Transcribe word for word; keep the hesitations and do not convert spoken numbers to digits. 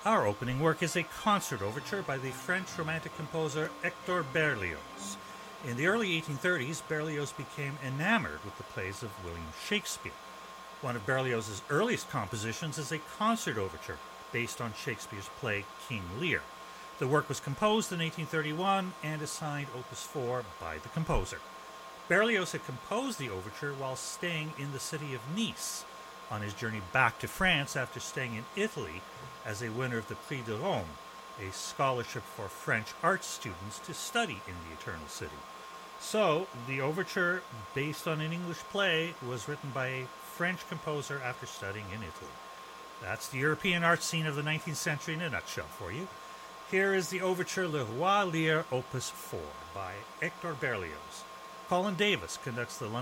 Our opening work is a concert overture by the French Romantic composer Hector Berlioz. In the early eighteen thirties, Berlioz became enamored with the plays of William Shakespeare. One of Berlioz's earliest compositions is a concert overture based on Shakespeare's play King Lear. The work was composed in eighteen thirty-one and assigned Opus four by the composer. Berlioz had composed the overture while staying in the city of Nice on his journey back to France after staying in Italy as a winner of the Prix de Rome, a scholarship for French art students to study in the Eternal City. So, the overture, based on an English play, was written by a French composer after studying in Italy. That's the European art scene of the nineteenth century in a nutshell for you. Here is the overture Le Roi Lear Opus four by Hector Berlioz. Colin Davis conducts the